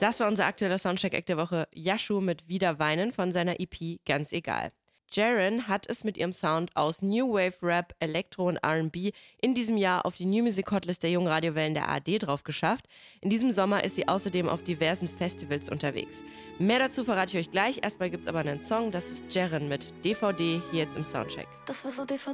Das war unser aktueller Soundcheck-Act der Woche. Yashu mit Wieder weinen von seiner EP Ganz egal. Jaren hat es mit ihrem Sound aus New Wave Rap, Elektro und R&B in diesem Jahr auf die New Music Hotlist der jungen Radiowellen der ARD drauf geschafft. In diesem Sommer ist sie außerdem auf diversen Festivals unterwegs. Mehr dazu verrate ich euch gleich. Erstmal gibt's aber einen Song, das ist Jaren mit DVD hier jetzt im Soundcheck. Das war so DVD.